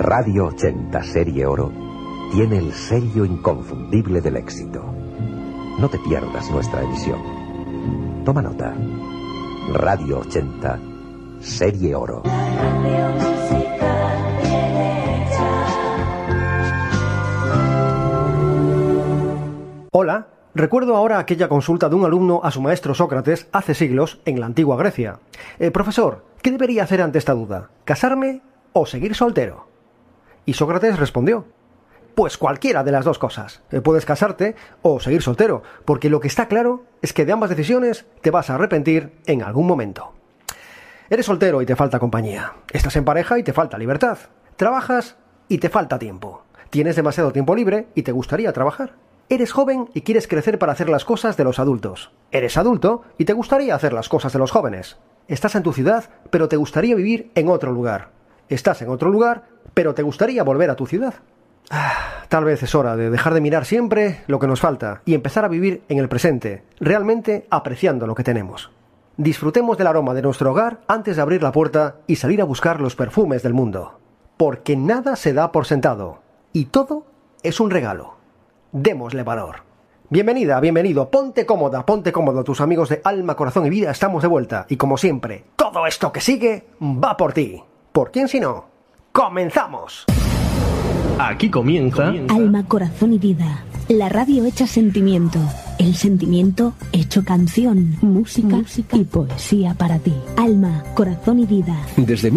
Radio 80 Serie Oro tiene el sello inconfundible del éxito. No te pierdas nuestra emisión. Toma nota. Radio 80 Serie Oro. Hola, recuerdo ahora aquella consulta de un alumno a su maestro Sócrates hace siglos en la antigua Grecia. Profesor, ¿qué debería hacer ante esta duda? ¿Casarme o seguir soltero? Y Sócrates respondió: pues cualquiera de las dos cosas. Puedes casarte o seguir soltero, porque lo que está claro es que de ambas decisiones te vas a arrepentir en algún momento. Eres soltero y te falta compañía. Estás en pareja y te falta libertad. Trabajas y te falta tiempo. Tienes demasiado tiempo libre y te gustaría trabajar. Eres joven y quieres crecer para hacer las cosas de los adultos. Eres adulto y te gustaría hacer las cosas de los jóvenes. Estás en tu ciudad, pero te gustaría vivir en otro lugar. Estás en otro lugar, pero te gustaría volver a tu ciudad. Tal vez es hora de dejar de mirar siempre lo que nos falta y empezar a vivir en el presente, realmente apreciando lo que tenemos. Disfrutemos del aroma de nuestro hogar antes de abrir la puerta y salir a buscar los perfumes del mundo. Porque nada se da por sentado y todo es un regalo. Démosle valor. Bienvenida, bienvenido, ponte cómodo, tus amigos de Alma, Corazón y Vida, estamos de vuelta. Y como siempre, todo esto que sigue va por ti. ¿Por quién si no? ¡Comenzamos! Aquí comienza Alma, Corazón y Vida, la radio hecha sentimiento, el sentimiento hecho canción, música y poesía para ti. Alma, Corazón y Vida. Desde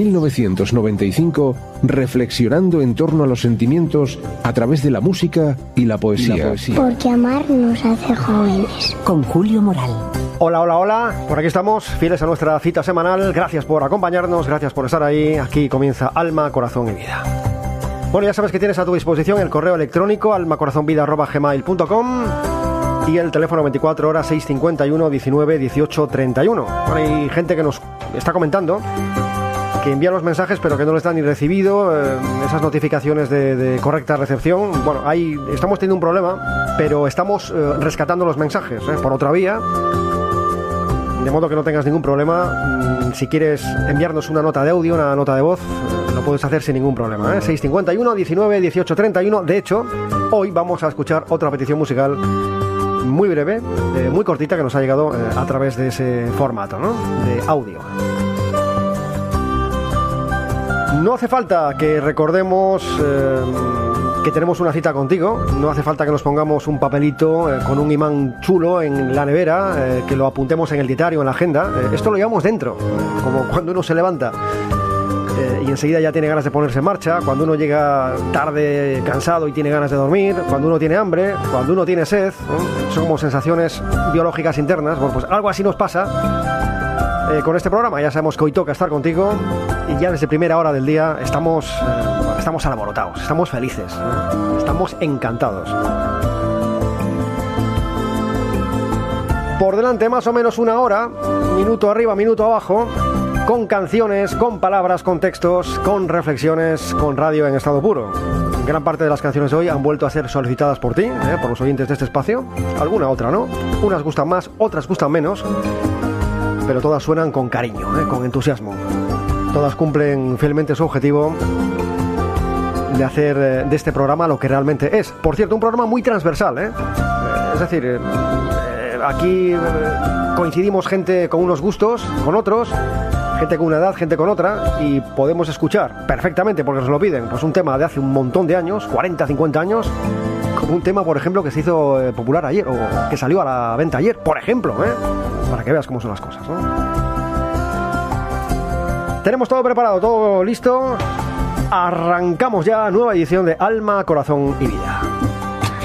1995, reflexionando en torno a los sentimientos a través de la música y la poesía. Porque amar nos hace jóvenes. Con Julio Moral. Hola, por aquí estamos, fieles a nuestra cita semanal. Gracias por acompañarnos, gracias por estar ahí. Aquí comienza Alma, Corazón y Vida. Bueno, ya sabes que tienes a tu disposición el correo electrónico almacorazonvida@gmail.com y el teléfono 24 horas 651 19 18 31. Bueno, hay gente que nos está comentando que envía los mensajes pero que no les dan ni recibido esas notificaciones de correcta recepción. Bueno, ahí estamos teniendo un problema, pero estamos rescatando los mensajes por otra vía. De modo que no tengas ningún problema. Si quieres enviarnos una nota de audio, una nota de voz, lo puedes hacer sin ningún problema. 651 19 18 31. De hecho, hoy vamos a escuchar otra petición musical muy breve, muy cortita, que nos ha llegado a través de ese formato, ¿no?, de audio. No hace falta que recordemos que tenemos una cita contigo. No hace falta que nos pongamos un papelito con un imán chulo en la nevera, que lo apuntemos en el diario, en la agenda. Esto lo llevamos dentro, como cuando uno se levanta y enseguida ya tiene ganas de ponerse en marcha, cuando uno llega tarde, cansado y tiene ganas de dormir, cuando uno tiene hambre, cuando uno tiene sed, ¿no? Son como sensaciones biológicas internas. Bueno, pues algo así nos pasa con este programa. Ya sabemos que hoy toca estar contigo y ya desde primera hora del día estamos alborotados, estamos felices, ¿no? Estamos encantados. Por delante más o menos una hora, minuto arriba, minuto abajo, con canciones, con palabras, con textos, con reflexiones, con radio en estado puro. Gran parte de las canciones de hoy han vuelto a ser solicitadas por ti, por los oyentes de este espacio. Alguna otra, ¿no? Unas gustan más, otras gustan menos, pero todas suenan con cariño, con entusiasmo. Todas cumplen fielmente su objetivo de hacer de este programa lo que realmente es. Por cierto, un programa muy transversal, es decir, aquí coincidimos gente con unos gustos, con otros, gente con una edad, gente con otra, y podemos escuchar perfectamente, porque nos lo piden, pues un tema de hace un montón de años, 40, 50 años, como un tema, por ejemplo, que se hizo popular ayer, o que salió a la venta ayer, por ejemplo, para que veas cómo son las cosas, ¿no? Tenemos todo preparado, todo listo. Arrancamos ya, nueva edición de Alma, Corazón y Vida.